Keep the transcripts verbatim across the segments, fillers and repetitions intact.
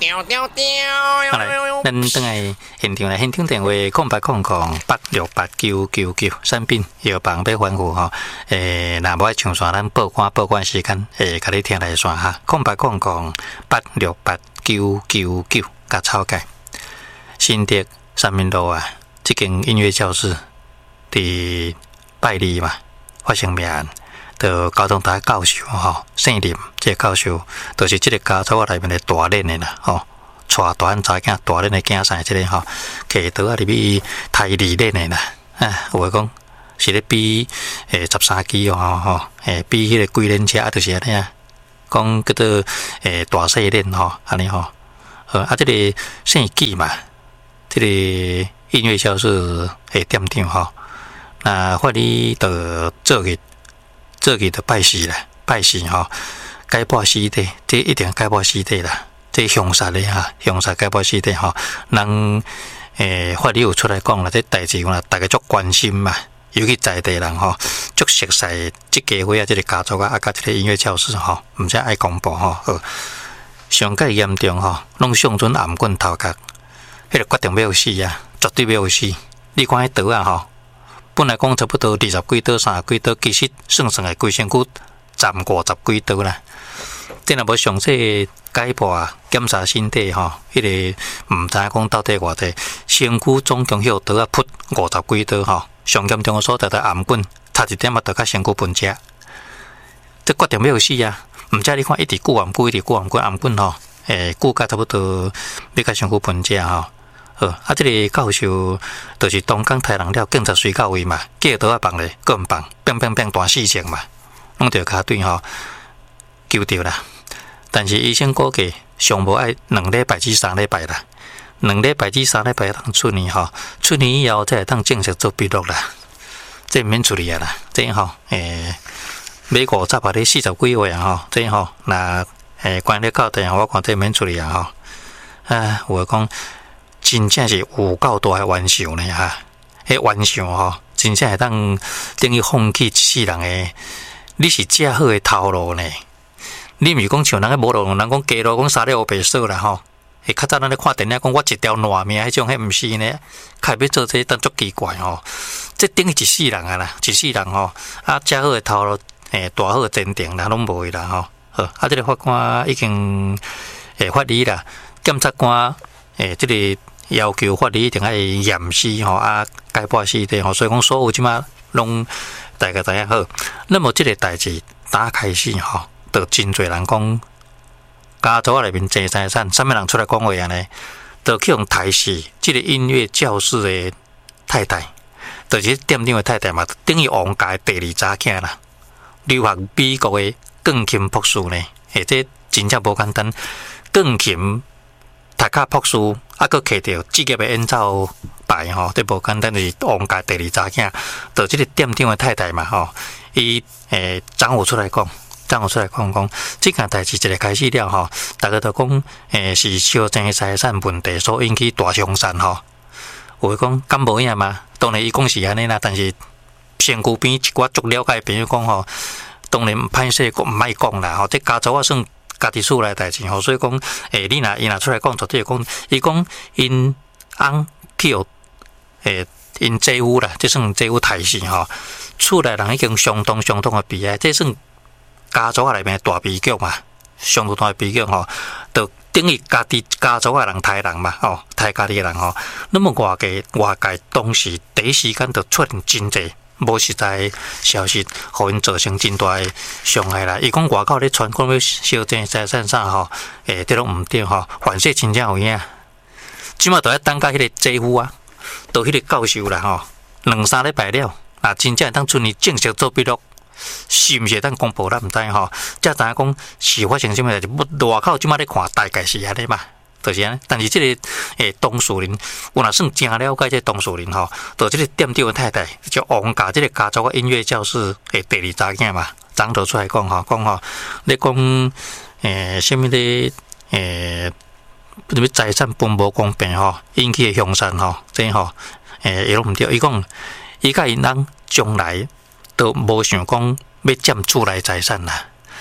好来，咱等下现场来现场电话空八空空八六八九九九，产品药房要欢呼吼。诶，若无爱上线，咱报关报关时间，诶，甲你听来线哈。空八空空八六八九九九，甲草改。新竹三民路啊，这间音乐教室伫拜二嘛发生命案。就交通台教授吼，姓林，这个教授就是这个家族内面的大练的啦，吼，带大汉查囝大练的囝婿，这个吼，骑刀啊入去抬二练的啦，啊，有诶讲是咧比诶十三支哦，吼，诶比迄个几轮车啊，就是安尼啊，讲叫做诶大细练吼，安尼吼，呃啊，这个姓纪嘛，这个音乐教室诶店长吼，那法律就做个。做去就拜师啦，拜师吼，解剖尸体，这一定解剖尸体啦，这凶杀的哈，凶杀解剖尸体吼，人诶法律有出来讲啦，这代志啦，大家足关心嘛，尤其在地人吼，足熟悉这家伙啊，这个家族啊，啊，甲这个音乐教室吼，毋则爱公布吼，好，上介严重吼，拢上阵颔棍头壳，迄个决定要死啊，绝对要死，你看迄刀啊吼。本来讲差不多二十几刀、三十几刀，其实算算的规身躯斩五十几刀啦。这若无详细解剖啊，检查身体吼，迄、那个毋知讲到底偌济，身躯总共迄刀啊，扑五十几刀吼。上严重的所在在颔棍，差一点啊，就甲身躯分遮。这决定要死啊！毋知你看一直固颔棍，一直固颔棍，颔棍吼，诶，固甲差不多要甲身躯分遮吼。好，啊，这个教授就是东港太人了，警察随到位嘛，叫刀啊放咧，个毋放，变变变大事情嘛，弄着骹对吼，救着啦。但是医生估计上无爱两礼拜至三礼拜啦，两礼拜至三礼拜当出院吼，出院以后才会当正式做笔录啦，这免处理啊啦，这吼诶，美国十啊咧四十几岁啊吼，这吼那诶关咧到电话我看这免处理啊吼，啊，有讲。真正是有够大的冤仇呢哈！迄冤仇吼，真正会当等于放弃一世人的，你是正好的头路呢。你毋是讲像人个无路，人讲街路讲三了乌白说啦吼。会较早咱咧看电影讲我一条烂命，迄种迄毋是呢。开要做这当足奇怪吼，这等于一世人啊啦，一世人吼啊，正好的头路，诶，大好的前程啦，拢无啦吼。好，啊，这个法官已经诶发理啦，检察官诶，这个。要求法律一定要验尸吼啊，解剖尸体吼，所以讲所有即马拢大家知影好。那么即个代志打开始吼，就真侪人讲家族内面争财产，啥物人出来讲话安尼，就去用台视即个音乐教室的太太，就是店长的太太嘛，等于王家第二查囝啦，留学美国的钢琴博士呢，诶，这真正无简单，钢琴。读卡博士，啊，佮摕到职业的演奏牌吼，这无简单，就是王家第二查囝，就即个店长的太太嘛吼，伊诶丈夫出来讲，丈夫出来讲讲，即件代志一个开始了吼，大家都讲诶是小钱财产问题所引起大凶杀吼，有诶讲敢无影嘛？当然伊讲是安尼啦，但是身躯边一寡足了解朋友讲吼，当然歹势讲毋爱讲啦吼，这家族我算。家己厝内代志吼，所以讲，诶，你若伊若出来讲，绝对讲，伊讲因翁去互诶因姐夫啦，这算姐夫抬死吼，厝内人已经相当相当诶悲哀，这算家族内面大悲剧嘛，相当大诶悲剧吼，就等于家己家族诶人抬人嘛，吼，抬家己诶人吼，那么外界外界当时第一时间就出现真济。无实在消息，互因造成真大诶伤害啦。伊讲外口咧传讲要烧钱财产啥吼，诶，这拢毋对吼，反正真正有影。即马都要等甲迄个姐夫啊，到迄个教授啦吼，两三礼拜了，啊，真正当出去正式做笔录，是毋是当公布咱毋知吼？才知影讲是发生什么代志，外口即马咧看大概是安尼嘛。就是安尼，但是这个诶当事人，我若算真了解这当事人吼，就这个店长的太太，叫王家这个家族的音乐教室诶第二查囝嘛，长头出来讲吼，讲吼，你讲诶什么的诶，什么财产分无公平吼，引起的凶杀吼，这吼诶伊拢毋对，伊讲伊甲因翁将来都无想讲要占厝内财产啦。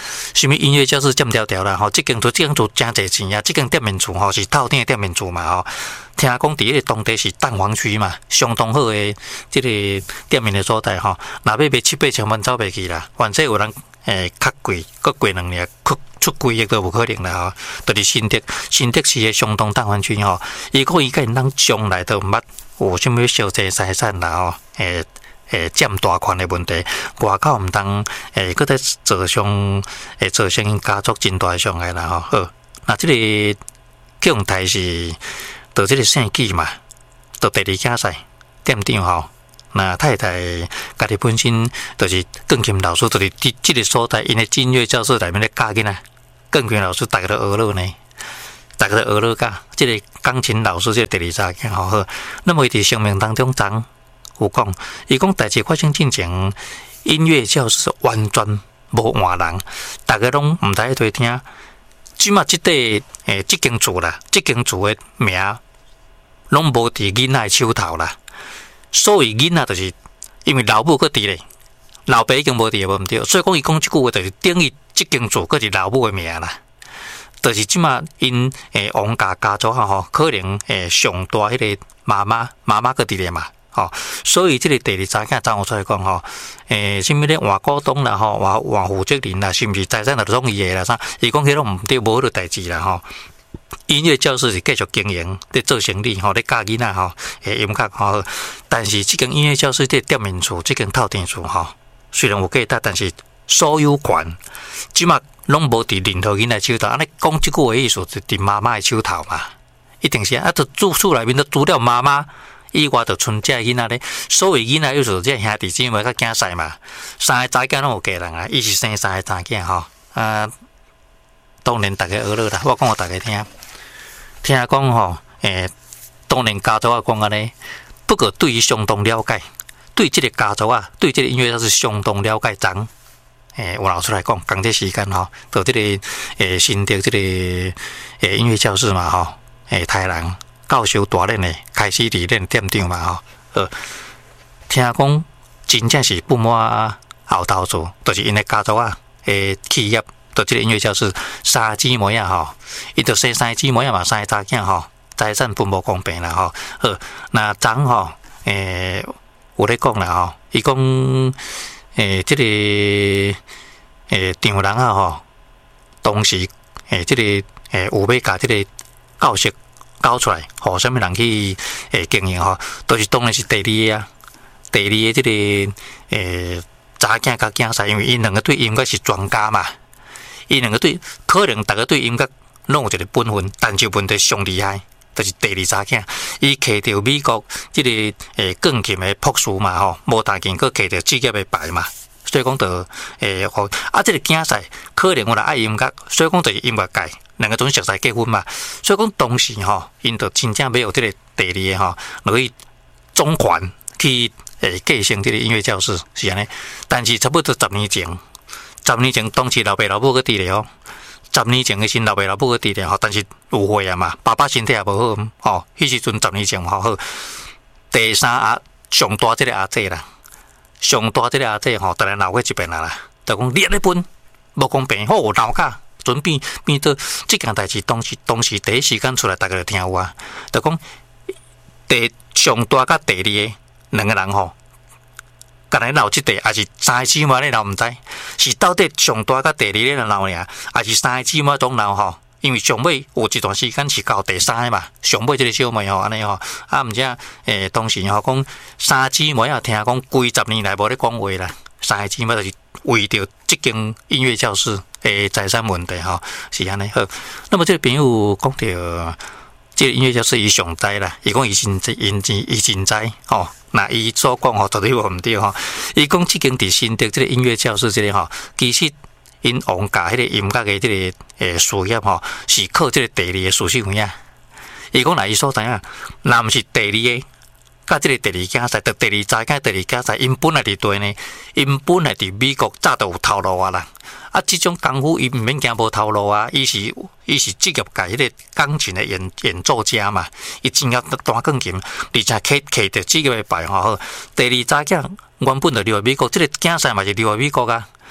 什么音乐教室占条条啦吼，这间厝这间厝真侪钱啊，这间店面厝吼是透天的店面厝嘛吼。听讲伫个当地是蛋黄区嘛，相当好的这个店面的所在吼。若要卖七八千万走袂去啦，反正有人诶较贵，搁贵两年，出出几亿都无可能啦吼。就是新竹，新竹市的相当蛋黄区吼，伊讲伊个人将来都毋捌有啥物小济财产啦吼，诶。诶，占大权的问题，外口毋当诶，搁在造成诶，造成因家族真大伤害啦吼。好，那这个强台是到这个姓纪嘛，到第二竞赛店长吼，那太太家己本身就是钢琴老师，就是伫这个所在，因的音乐教室内面咧教囡仔，钢琴老师大家都学了呢，大家都学了教，这个钢琴老师这个第二查囝吼好，那么伊伫生命当中长。有讲，伊讲代志发生进前，音乐教室完全无换人，大家拢毋知去听。即马即块诶，即间厝啦，即间厝诶名，拢无伫囡仔手头啦。所以囡仔就是因为老母搁伫咧，老爸已经无伫无毋对，所以讲伊讲即句话就是等于即间厝搁是老母诶名啦。就是即马因诶王家家族啊吼，可能诶上大迄个妈妈妈妈搁伫咧嘛。哦，所以这个第二查囝查我出来讲吼，诶，什么咧换股东啦吼，换换负责人啦，是毋是财产都拢伊诶啦啥？伊讲迄拢毋对，无迄个代志啦吼。音乐教室是继续经营，咧做生意吼，咧教囡仔吼，诶，音乐吼。但是即间音乐教室这店面厝，即间透天厝吼，虽然有价值，但是所有权即马拢无伫任何囡仔手头。安尼讲即句话意思是伫妈妈诶手头嘛，一定是啊，都住厝内面都除了妈妈。以外，就剩这囡仔咧，所以囡仔有时这兄弟姊妹较囝婿嘛，三个查囝拢有家人啊，伊是生三个查囝吼，啊，当然大家学了啦，我讲互大家听，听讲吼，诶，当然家族啊讲安尼，不过对伊相当了解，对这个家族啊，对这个音乐教是相当了解，长，诶，我老师来讲，讲这时间吼，到这个诶新竹这个诶音乐教室嘛吼，诶，台人。教授大练的开始伫练店长嘛吼，呃，听讲真正是不满后头做，就是因为家族啊，诶企业到这个音乐教室三姊妹啊吼，伊就生三姊妹啊嘛，三个查囝吼，财产分不公平啦吼，好，那长吼，诶有咧讲啦吼，伊讲诶这个诶丈人啊吼，当时诶这个诶有要甲这个教室。搞出来，互什么人去诶经营吼？都、就是当然是第二啊，第二个这个诶查囝甲囝婿，因为因两个对音乐是专家嘛，因两个对可能大家对音乐拢有一个本分，但就问题上厉害，就是第二查囝，伊摕着美国这个诶钢琴的博士嘛吼，无弹琴，佮摕着职业的牌嘛，所以讲就诶吼啊，这个囝婿可能我来爱音乐，所以讲就是音乐界。两个总熟悉结婚嘛，所以讲当时吼，因就真正要有这个第二个吼，落去总权去诶继承这个音乐教室是安尼。但是差不多十年前，十年前当时老爸老母个伫咧哦，十年前个时老爸老母个伫咧吼，但是有岁啊嘛，爸爸身体也无好吼，迄时阵十年前吼好。第三阿上大这个阿姐啦，上大这个阿姐吼，当然闹过一遍啦啦，就讲你安尼分无公平，好闹架。准备变做这件代志，当时当时第一时间出来，大家就听有啊。就讲第上大甲第二个两个人吼，干来闹即地，还是三个姊妹咧闹毋知，是到底上大甲第二个闹尔，还是三个姊妹总闹吼？因为上尾有一段时间是到第三个嘛，上尾即个小妹吼安尼吼，啊毋则诶当时吼讲三个姊妹啊，听讲几十年来无咧讲话啦，三个姊妹就是为着即间音乐教室。诶，财产问题吼是安尼好。那么这个朋友讲到，这个音乐教室伊上知啦，伊讲伊真因真伊真知吼。那伊所讲吼，绝对无毋对吼。伊讲即间伫新竹这个音乐教室这个吼，其实因王家迄个音乐的这个诶事业吼，是靠这个第二个事实有影。伊讲来伊所知影，若毋是第二个。甲即个第二囝婿，着第二查囝，第二囝婿，因本来伫地呢，因本来伫美国早就有头路啊啦。啊，即种功夫伊毋免惊无头路啊，伊是伊是职业界迄个钢琴的演演奏家嘛，伊真晓弹钢琴，而且摕摕着职业的牌吼。第二查囝原本就留在美国，即、這個囝婿嘛是留在美国啊。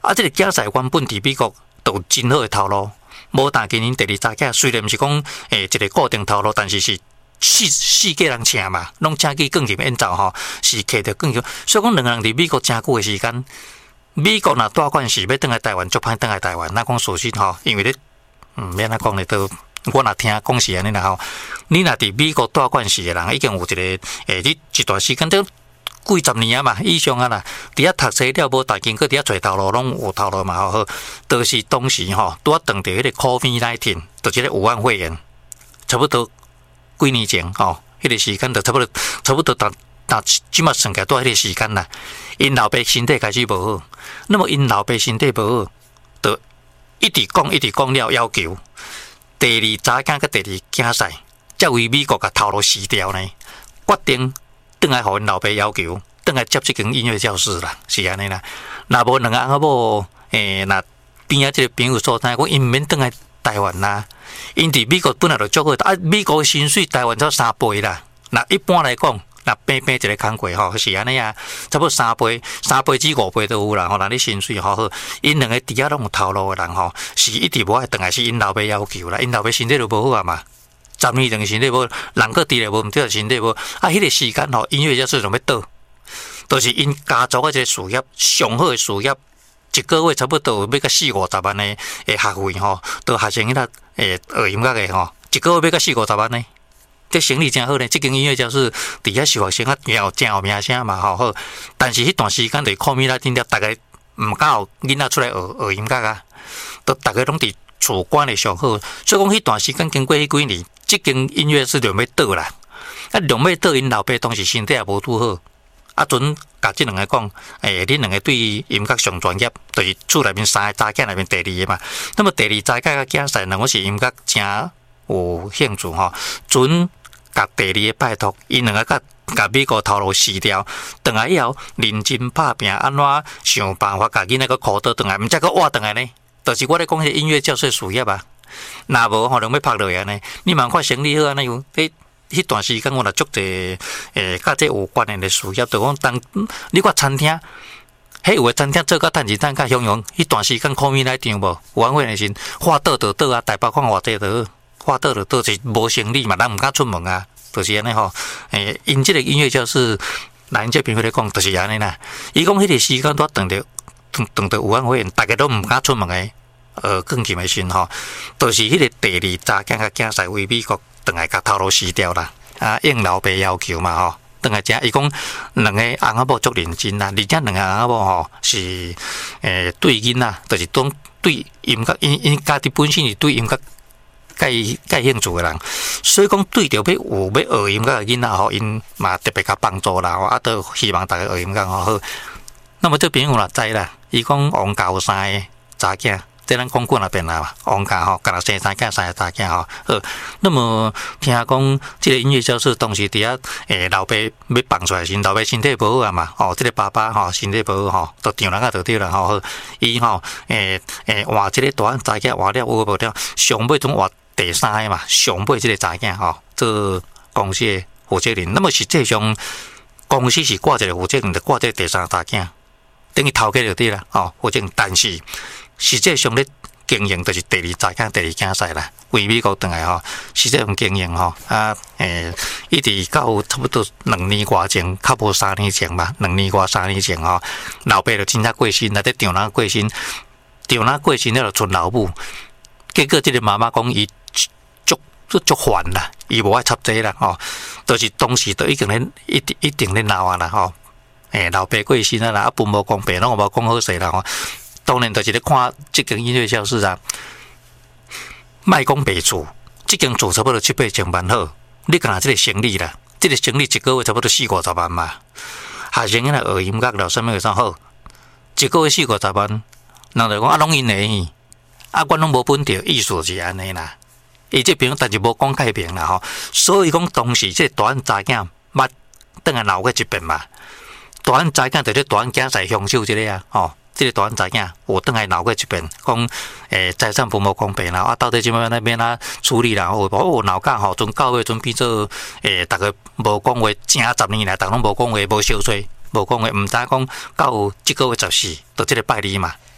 啊，这个囝婿原本伫美国都有真好的头路，无但今年第二查囝虽然毋是讲诶一个固定头路，但是是四四个人请嘛，拢请去更入演奏吼，是摕着更入。所以讲两个人伫美国真久的时间，美国若大官是要倒来台湾，足歹倒来台湾。那讲事实吼，因为咧，嗯，免安讲咧，都我若听讲是安尼啦吼。你若伫美国大官是的人，已经有一个诶，你一段时间都几十年啊嘛，以上啊啦。伫遐读册了无，大经过伫遐找头路，拢有头路嘛吼。都是当时吼，拄啊碰到迄个 COVID 十九，就是咧武汉肺炎，差不多几年前吼，迄个时间就差不多差不多达达即马算起来，拄迄个时间啦。因老爸身体开始无好，那么因老爸身体无好，就一直讲一直讲了要求。第二查囝甲第二囝婿，才为美国甲头路死掉呢，决定转来互因老爸要求，转来接这间音乐教室啦，是安尼啦。若无两个翁仔某，诶，若边仔即个朋友所在，讲因毋免转来台湾啦，因伫美国本来就足好，啊，美国的薪水台湾才三倍啦。那一般来讲。那平平一个工课吼，是安尼啊，差不多三倍、三倍至五倍都有啦。吼，那你薪水好好，因两个底下拢有头路的人吼，是一直无爱转来，是因老爸要求啦。因老爸身体就无好啊嘛，十年前身体无，人个伫咧无，毋对身体无。啊，迄个时间吼，音乐教室就要倒，都是因家族的一个事业上好的事业，一个月差不多要到四五十万的诶学费吼，都学生迄个诶学音乐的吼，一个月要到四五十万呢。这生意真好呢，这间音乐教室底下是学生啊，有真有名声嘛，吼好。但是迄段时间就靠米拉丁了，大家唔敢有囡仔出来学学音乐啊，都大家拢伫厝管的上好。所以讲迄段时间经过迄几年，这间音乐室就要倒啦。啊，两要倒，因老爸当时身体也无拄好，啊，准甲即两个讲，诶、欸，恁两个对音乐上专业，就是厝内面三个查囝内面第二个嘛。那么第二查囝甲囝婿，两个是音乐真有兴趣吼，准。甲第二个拜托，因两个甲甲美国头路死掉，转来以后认真拍拼，安怎想办法甲囡仔个考倒转来，毋则个活转来呢？就是我咧讲迄音乐教室事业啊，若无可能要拍落安尼。你茫看生理好安尼有？迄迄段时间我若足侪诶，甲这有关联的事业，就讲当你看餐厅，迄有诶餐厅做甲趁钱趁甲汹涌，迄段时间COVID来场无，晚会的时花倒就倒啊，台北看偌济倒。花倒就倒是无生理嘛，人毋敢出门啊，就是安尼吼。诶，因即个音乐教室，咱这边来讲，就是安尼啦。伊讲迄个时间都等着，等等着武汉肺炎，大家都毋敢出门诶。呃，更近诶时吼，就是迄个第二查囝甲囝婿为美国转来甲头路死掉啦。啊，应老爸要求嘛吼，转来遮伊讲两个翁仔某足认真啦，而且两个翁仔某吼是诶对囡仔，就是当对音乐，因因家己本身是对音乐。介介兴趣的人，所以讲对着要有要学音乐的囡仔吼，因嘛特别甲帮助啦，啊，都希望大家学音乐吼好。那么这边我若知啦，伊讲王家有三个查囝，这咱讲过那边啦嘛，王家吼，甲若生三囝三个查囝吼好。那么听讲这个音乐教室当时伫遐诶，老爸要放出来时，老爸身体无好啊嘛，哦，这个爸爸吼身体无好吼，都丈人啊就对啦吼好。伊吼诶诶换这个大汉查囝换了有无了，上尾总换。第三个嘛，上尾即个查囝吼，做公司的负责人。那么实际上，公司是挂一个负责人，就挂这个第三个查囝，等于头家就对啦，吼，负责人。但是实际上咧经营就是第二查囝、第二囝婿啦，为美国转来吼，实际上经营吼啊，诶、欸，一直到差不多两年外前，较无三年前吧，两年外三年前吼，老爸就真正过身，内底丈人过身，丈人过身了就剩老母，结果即个妈妈讲伊。足足烦啦，伊无爱插这啦吼，就是当时都已经咧一定一定咧闹啊啦吼，诶、欸、老爸过身啊啦，啊父母公平，拢无讲好势啦吼。当然就是咧看即间音乐教室啊，卖讲白厝，即间厝差不多七八千万好，你干即个生理啦，即、这个生理一个月差不多四五十万嘛，学生来学音乐了，啥物个啥好，一个月四五十万，人就讲啊拢因诶，啊阮拢无本着，意思是安尼啦。伊这边但是无讲改变啦吼，所以讲当时这大汉查囝捌等下闹过一遍嘛。大汉查囝就是大汉囝婿凶手这个啊，吼，这个大汉查囝有等下闹过一遍，讲诶财产父母公平啦，啊到底即摆那边啊处理啦，哦哦闹架吼，从到尾准变做诶，大家无讲话，正十年来，大家拢无讲话，无烧水，无讲话，毋知讲到即个月十四，就即个拜二嘛。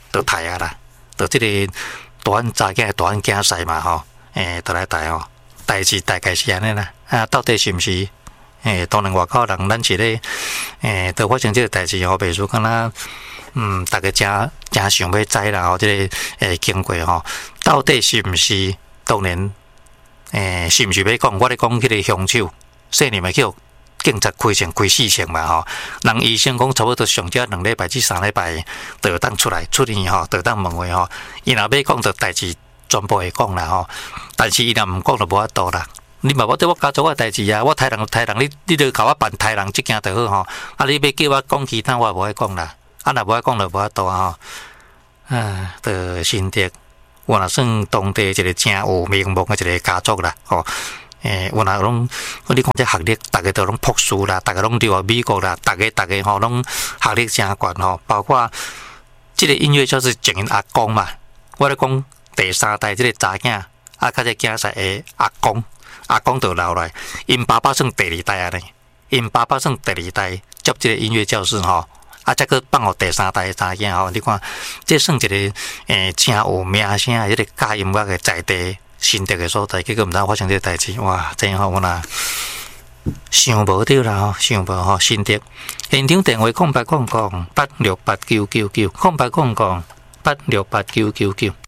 就刣啊啦，就即个大汉查囝大汉囝婿嘛吼，诶，就来刣吼，代志大概是安尼啦，啊，到底是毋是？诶，当然外口人咱是咧，诶，都发生即个代志吼，袂输敢若，嗯，大家真真想要知啦吼，即个诶经过吼，到底是毋是？当然，诶，是毋是要讲？我咧讲迄个凶手，说你们叫警察开成开四成嘛吼，人医生讲差不多上遮两礼拜至三礼拜，就有当出来出院吼，就有当问话吼。伊若要讲，就代志全部会讲啦吼。但是伊若毋讲，就无法度啦。你嘛无对我家族个代志啊，我台人台人，你你著甲我办台人即件就好吼。啊，你要叫我讲其他，我无爱讲啦。啊，若无爱讲，就无法度啊吼。啊，的心得。我若算当地一个真有名望的一个家族啦，吼，诶，我若拢，我你看这学历，大家都拢博士啦，大家拢留学美国啦，大家大家吼拢学历真悬吼，包括这个音乐就是前因阿公嘛，我咧讲第三代这个查囝，啊，较这囝婿的阿公，阿公就留来，因爸爸算第二代啊呢，因爸爸算第二代接这个音乐教室吼。啊，再去放互第三代查囝吼，你看，这算一个诶，真有名声诶，迄个教音乐诶在地心得诶所在，结果毋知发生这个代志，哇，真好我若想无着啦吼，想无吼，心得。现场电话空八空空八六八九九九，空八空空八六八九九九。